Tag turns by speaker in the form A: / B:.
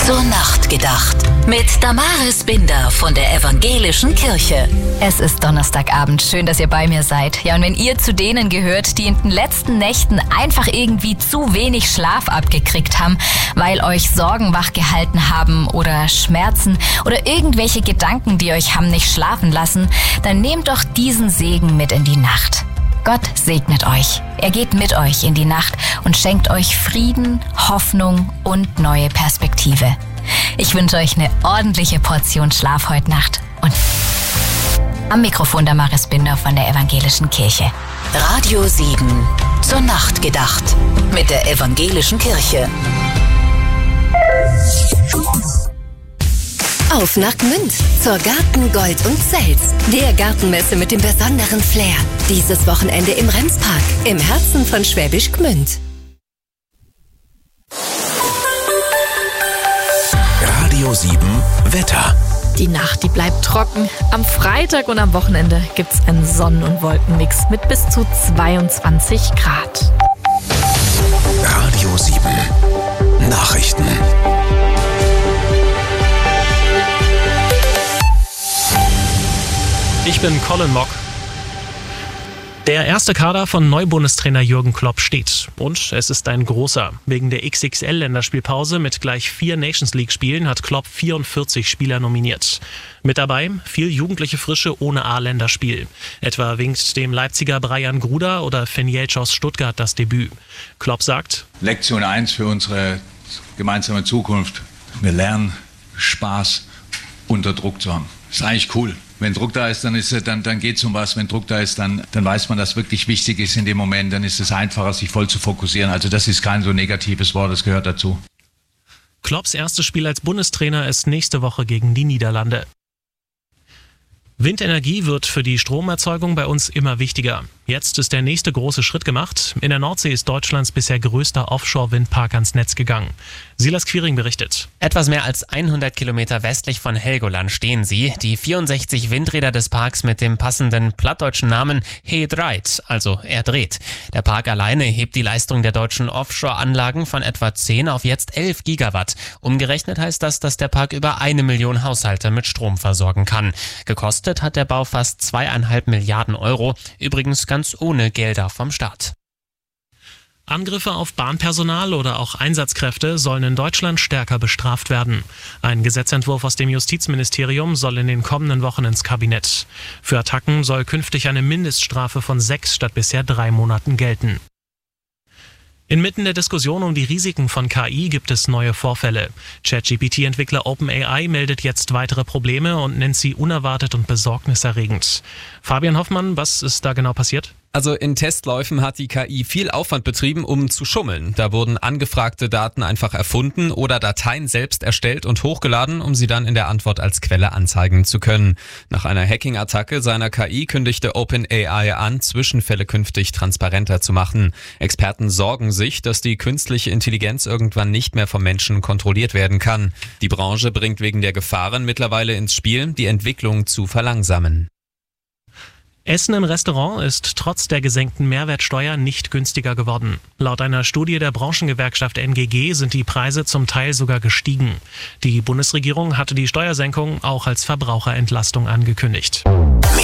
A: Zur Nacht gedacht. Mit Damaris Binder von der Evangelischen Kirche.
B: Es ist Donnerstagabend. Schön, dass ihr bei mir seid. Ja, und wenn ihr zu denen gehört, die in den letzten Nächten einfach irgendwie zu wenig Schlaf abgekriegt haben, weil euch Sorgen wachgehalten haben oder Schmerzen oder irgendwelche Gedanken, die euch haben nicht schlafen lassen, dann nehmt doch diesen Segen mit in die Nacht. Gott segnet euch. Er geht mit euch in die Nacht und schenkt euch Frieden, Hoffnung und neue Perspektive. Ich wünsche euch eine ordentliche Portion Schlaf heute Nacht. Und am Mikrofon Damaris Binder von der Evangelischen Kirche.
A: Radio 7. Zur Nacht gedacht. Mit der Evangelischen Kirche.
C: Auf nach Gmünd zur Garten Gold und Selz, der Gartenmesse mit dem besonderen Flair. Dieses Wochenende im Remspark, im Herzen von Schwäbisch Gmünd.
D: Radio 7 Wetter.
E: Die Nacht, die bleibt trocken. Am Freitag und am Wochenende gibt's einen Sonnen- und Wolkenmix mit bis zu 22 Grad.
D: Radio 7 Nachrichten.
F: Ich bin Colin Mock. Der erste Kader von Neubundestrainer Jürgen Klopp steht. Und es ist ein großer. Wegen der XXL-Länderspielpause mit gleich 4 Nations-League-Spielen hat Klopp 44 Spieler nominiert. Mit dabei viel jugendliche Frische ohne A-Länderspiel. Etwa winkt dem Leipziger Brian Gruda oder Finn Jeltsch aus Stuttgart das Debüt. Klopp sagt:
G: Lektion 1 für unsere gemeinsame Zukunft. Wir lernen, Spaß unter Druck zu haben. Das ist eigentlich cool. Wenn Druck da ist, dann geht es um was. Wenn Druck da ist, dann weiß man, dass wirklich wichtig ist in dem Moment. Dann ist es einfacher, sich voll zu fokussieren. Also das ist kein so negatives Wort, das gehört dazu.
F: Klopps erstes Spiel als Bundestrainer ist nächste Woche gegen die Niederlande. Windenergie wird für die Stromerzeugung bei uns immer wichtiger. Jetzt ist der nächste große Schritt gemacht. In der Nordsee ist Deutschlands bisher größter Offshore-Windpark ans Netz gegangen. Silas Quiring berichtet.
H: Etwas mehr als 100 Kilometer westlich von Helgoland stehen sie, die 64 Windräder des Parks mit dem passenden plattdeutschen Namen He Draait, also er dreht. Der Park alleine hebt die Leistung der deutschen Offshore-Anlagen von etwa 10 auf jetzt 11 Gigawatt. Umgerechnet heißt das, dass der Park über 1 Million Haushalte mit Strom versorgen kann. Gekostet hat der Bau fast 2,5 Milliarden Euro, übrigens ganz ohne Gelder vom Staat.
F: Angriffe auf Bahnpersonal oder auch Einsatzkräfte sollen in Deutschland stärker bestraft werden. Ein Gesetzentwurf aus dem Justizministerium soll in den kommenden Wochen ins Kabinett. Für Attacken soll künftig eine Mindeststrafe von 6 statt bisher 3 Monaten gelten. Inmitten der Diskussion um die Risiken von KI gibt es neue Vorfälle. ChatGPT-Entwickler OpenAI meldet jetzt weitere Probleme und nennt sie unerwartet und besorgniserregend. Fabian Hoffmann, was ist da genau passiert?
I: Also in Testläufen hat die KI viel Aufwand betrieben, um zu schummeln. Da wurden angefragte Daten einfach erfunden oder Dateien selbst erstellt und hochgeladen, um sie dann in der Antwort als Quelle anzeigen zu können. Nach einer Hacking-Attacke seiner KI kündigte OpenAI an, Zwischenfälle künftig transparenter zu machen. Experten sorgen sich, dass die künstliche Intelligenz irgendwann nicht mehr vom Menschen kontrolliert werden kann. Die Branche bringt wegen der Gefahren mittlerweile ins Spiel, die Entwicklung zu verlangsamen.
F: Essen im Restaurant ist trotz der gesenkten Mehrwertsteuer nicht günstiger geworden. Laut einer Studie der Branchengewerkschaft NGG sind die Preise zum Teil sogar gestiegen. Die Bundesregierung hatte die Steuersenkung auch als Verbraucherentlastung angekündigt.